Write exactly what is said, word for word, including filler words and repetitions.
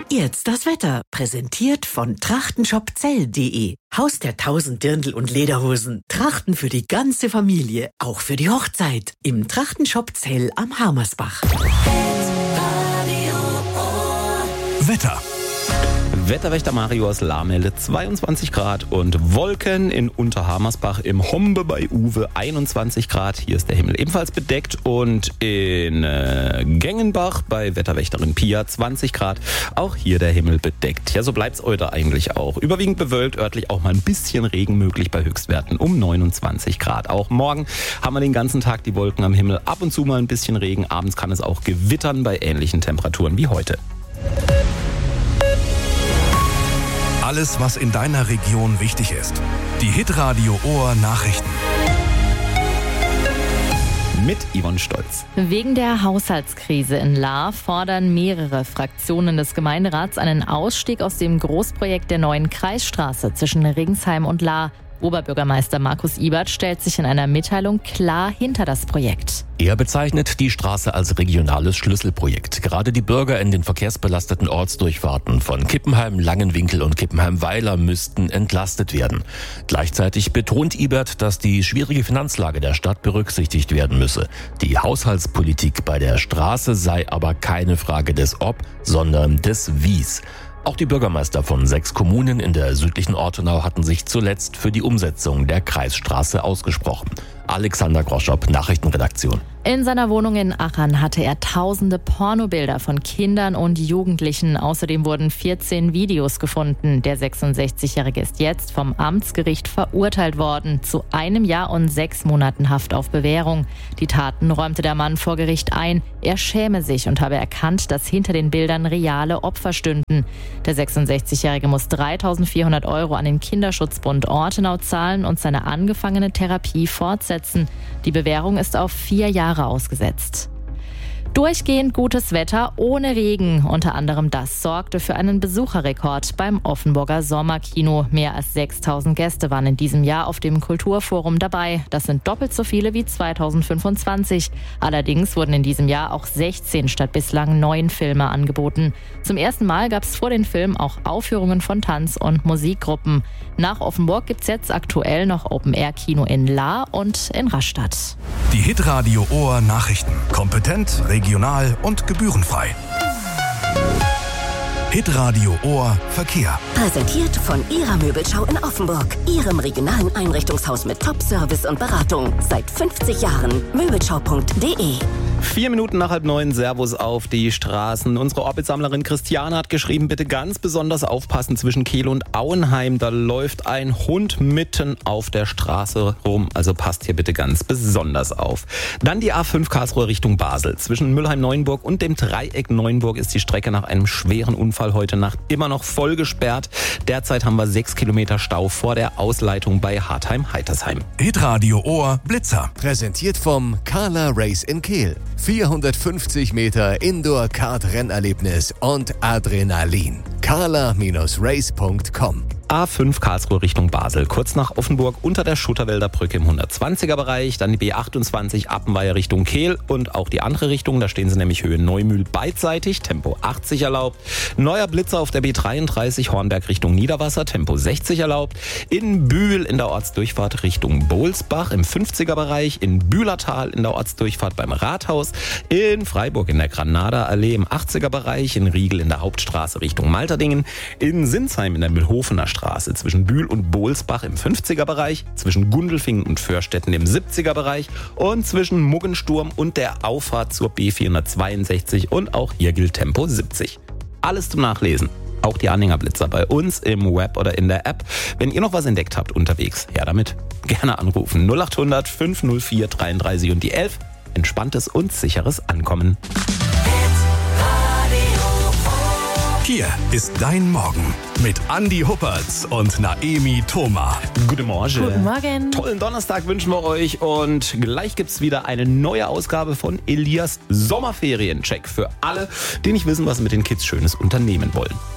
Jetzt das Wetter, präsentiert von trachtenshopzell punkt de. Haus der tausend Dirndl und Lederhosen. Trachten für die ganze Familie, auch für die Hochzeit. Im Trachtenshop Zell am Harmersbach. Wetter. Wetterwächter Mario aus Lahr meldet zweiundzwanzig Grad und Wolken in Unterhammersbach, im Hombe bei Uwe einundzwanzig Grad. Hier ist der Himmel ebenfalls bedeckt und in äh, Gengenbach bei Wetterwächterin Pia zwanzig Grad. Auch hier der Himmel bedeckt. Ja, so bleibt's heute eigentlich auch. Überwiegend bewölkt, örtlich auch mal ein bisschen Regen möglich bei Höchstwerten um neunundzwanzig Grad. Auch morgen haben wir den ganzen Tag die Wolken am Himmel, ab und zu mal ein bisschen Regen. Abends kann es auch gewittern bei ähnlichen Temperaturen wie heute. Alles, was in deiner Region wichtig ist. Die Hitradio Ohr Nachrichten. Mit Yvonne Stolz. Wegen der Haushaltskrise in Lahr fordern mehrere Fraktionen des Gemeinderats einen Ausstieg aus dem Großprojekt der neuen Kreisstraße zwischen Ringsheim und Lahr. Oberbürgermeister Markus Ibert stellt sich in einer Mitteilung klar hinter das Projekt. Er bezeichnet die Straße als regionales Schlüsselprojekt. Gerade die Bürger in den verkehrsbelasteten Ortsdurchfahrten von Kippenheim, Langenwinkel und Kippenheim-Weiler müssten entlastet werden. Gleichzeitig betont Ibert, dass die schwierige Finanzlage der Stadt berücksichtigt werden müsse. Die Haushaltspolitik bei der Straße sei aber keine Frage des Ob, sondern des Wies. Auch die Bürgermeister von sechs Kommunen in der südlichen Ortenau hatten sich zuletzt für die Umsetzung der Kreisstraße ausgesprochen. Alexander Groschop, Nachrichtenredaktion. In seiner Wohnung in Achern hatte er tausende Pornobilder von Kindern und Jugendlichen. Außerdem wurden vierzehn Videos gefunden. Der sechsundsechzigjährige ist jetzt vom Amtsgericht verurteilt worden zu einem Jahr und sechs Monaten Haft auf Bewährung. Die Taten räumte der Mann vor Gericht ein. Er schäme sich und habe erkannt, dass hinter den Bildern reale Opfer stünden. Der sechsundsechzigjährige muss dreitausendvierhundert Euro an den Kinderschutzbund Ortenau zahlen und seine angefangene Therapie fortsetzen. Die Bewährung ist auf vier Jahre ausgesetzt. Durchgehend gutes Wetter ohne Regen. Unter anderem das sorgte für einen Besucherrekord beim Offenburger Sommerkino. Mehr als sechstausend Gäste waren in diesem Jahr auf dem Kulturforum dabei. Das sind doppelt so viele wie zweitausendfünfundzwanzig. Allerdings wurden in diesem Jahr auch sechzehn statt bislang neun Filme angeboten. Zum ersten Mal gab es vor den Filmen auch Aufführungen von Tanz- und Musikgruppen. Nach Offenburg gibt es jetzt aktuell noch Open-Air-Kino in Lahr und in Rastatt. Die Hitradio Ohr Nachrichten. Kompetent, regional und gebührenfrei. Hitradio Ohr Verkehr. Präsentiert von Ihrer Möbelschau in Offenburg. Ihrem regionalen Einrichtungshaus mit Top-Service und Beratung. Seit fünfzig Jahren. Möbelschau punkt de. Vier Minuten nach halb neun, Servus auf die Straßen. Unsere Orbitsammlerin Christiane hat geschrieben, bitte ganz besonders aufpassen zwischen Kehl und Auenheim. Da läuft ein Hund mitten auf der Straße rum. Also passt hier bitte ganz besonders auf. Dann die A fünf Karlsruhe Richtung Basel. Zwischen Mülheim-Neuenburg und dem Dreieck Neuenburg ist die Strecke nach einem schweren Unfall heute Nacht immer noch voll gesperrt. Derzeit haben wir sechs Kilometer Stau vor der Ausleitung bei Hartheim-Heitersheim. Hitradio Ohr Blitzer. Präsentiert vom Carla Race in Kehl. vierhundertfünfzig Meter Indoor-Kart-Rennerlebnis und Adrenalin. carla Race punkt com. A fünf Karlsruhe Richtung Basel, kurz nach Offenburg unter der Schutterwälder Brücke im hundertzwanziger Bereich, dann die B achtundzwanzig Appenweier Richtung Kehl und auch die andere Richtung, da stehen sie nämlich Höhe Neumühl beidseitig, Tempo achtzig erlaubt. Neuer Blitzer auf der B dreiunddreißig Hornberg Richtung Niederwasser, Tempo sechzig erlaubt. In Bühl in der Ortsdurchfahrt Richtung Bohlsbach im fünfziger Bereich, in Bühlertal in der Ortsdurchfahrt beim Rathaus, in Freiburg in der Granada-Allee im achtziger Bereich, in Riegel in der Hauptstraße Richtung Malterdingen, in Sinsheim in der Mühlhofener Straße zwischen Bühl und Bohlsbach im fünfziger Bereich, zwischen Gundelfingen und Förstetten im siebziger Bereich und zwischen Muggensturm und der Auffahrt zur B vierhundertzweiundsechzig und auch hier gilt Tempo siebzig. Alles zum Nachlesen. Auch die Anhängerblitzer bei uns im Web oder in der App. Wenn ihr noch was entdeckt habt unterwegs, her damit. Gerne anrufen null achthundert fünfhundertvier dreiunddreißig und die elf. Entspanntes und sicheres Ankommen. Hier ist dein Morgen mit Andi Huppertz und Naemi Thoma. Guten Morgen. Guten Morgen. Tollen Donnerstag wünschen wir euch und gleich gibt's wieder eine neue Ausgabe von Elias Sommerferiencheck für alle, die nicht wissen, was sie mit den Kids Schönes unternehmen wollen.